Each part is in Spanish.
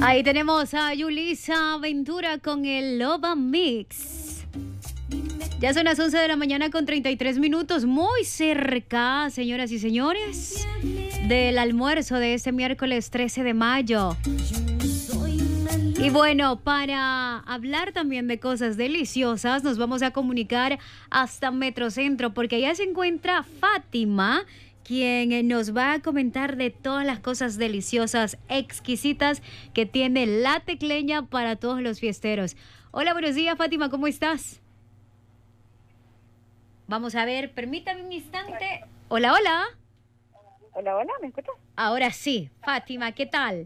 Ahí tenemos a Yulisa Ventura con el Loba Mix. Ya son las 11 de la mañana con 33 minutos, muy cerca, señoras y señores, del almuerzo de este miércoles 13 de mayo. Y bueno, para hablar también de cosas deliciosas, nos vamos a comunicar hasta Metrocentro, porque allá se encuentra Fátima, quien nos va a comentar de todas las cosas deliciosas, exquisitas que tiene La Tecleña para todos los fiesteros. Hola, buenos días, Fátima, ¿cómo estás? Vamos a ver, permítame un instante. Hola, hola. Hola, hola, ¿me escuchas? Ahora sí, Fátima, ¿qué tal?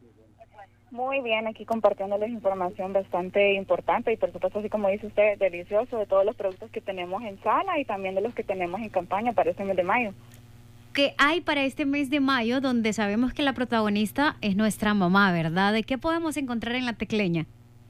Muy bien, aquí compartiéndoles información bastante importante y por supuesto, así como dice usted, delicioso de todos los productos que tenemos en sala y también de los que tenemos en campaña para este mes de mayo. ¿Qué hay para este mes de mayo donde sabemos que la protagonista es nuestra mamá, ¿verdad? ¿De qué podemos encontrar en La Tecleña?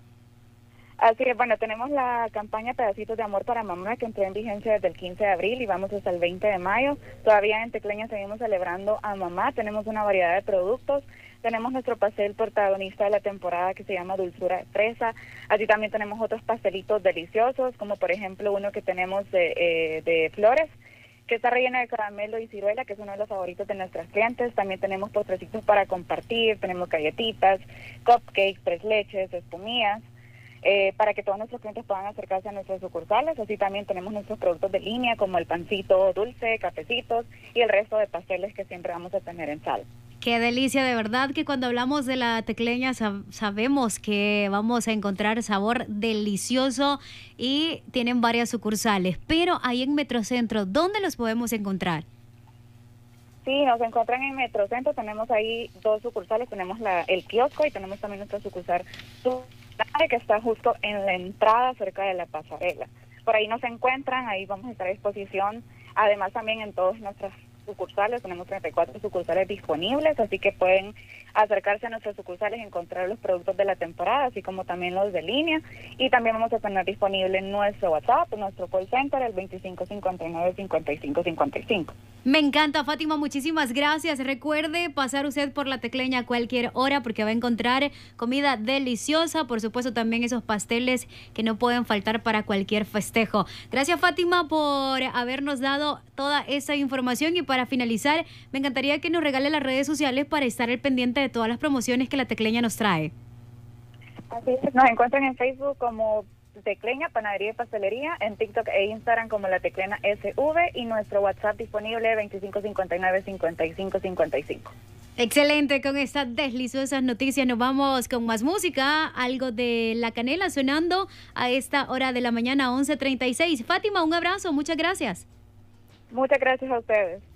Así que bueno, tenemos la campaña Pedacitos de Amor para Mamá que entró en vigencia desde el 15 de abril y vamos hasta el 20 de mayo. Todavía en Tecleña seguimos celebrando a mamá, tenemos una variedad de productos. Tenemos nuestro pastel protagonista de la temporada que se llama Dulzura de Fresa. Allí también tenemos otros pastelitos deliciosos, como por ejemplo uno que tenemos de flores, que está relleno de caramelo y ciruela, que es uno de los favoritos de nuestras clientes. También tenemos postrecitos para compartir, tenemos galletitas, cupcakes, tres leches, espumillas, para que todos nuestros clientes puedan acercarse a nuestras sucursales. Así también tenemos nuestros productos de línea, como el pancito dulce, cafecitos y el resto de pasteles que siempre vamos a tener en sala. Qué delicia, de verdad que cuando hablamos de La Tecleña sabemos que vamos a encontrar sabor delicioso y tienen varias sucursales, pero ahí en Metrocentro, ¿dónde los podemos encontrar? Sí, nos encuentran en Metrocentro, tenemos ahí dos sucursales, tenemos el kiosco y tenemos también nuestra sucursal que está justo en la entrada cerca de la pasarela. Por ahí nos encuentran, ahí vamos a estar a disposición, además también en todas nuestras sucursales, tenemos 34 sucursales disponibles, así que pueden acercarse a nuestras sucursales y encontrar los productos de la temporada, así como también los de línea, y también vamos a tener disponible nuestro WhatsApp, nuestro call center, el 2559-5555. Me encanta, Fátima, muchísimas gracias. Recuerde pasar usted por La Tecleña a cualquier hora porque va a encontrar comida deliciosa, por supuesto también esos pasteles que no pueden faltar para cualquier festejo. Gracias, Fátima, por habernos dado toda esa información y para finalizar, me encantaría que nos regale las redes sociales para estar al pendiente de todas las promociones que La Tecleña nos trae. Así es, nos encuentran en Facebook como Tecleña, Panadería y Pastelería, en TikTok e Instagram como La Tecleña SV y nuestro WhatsApp disponible 2559-5555. Excelente, con estas deliciosas noticias nos vamos con más música, algo de La Canela sonando a esta hora de la mañana, 11:36. Fátima, un abrazo, muchas gracias. Muchas gracias a ustedes.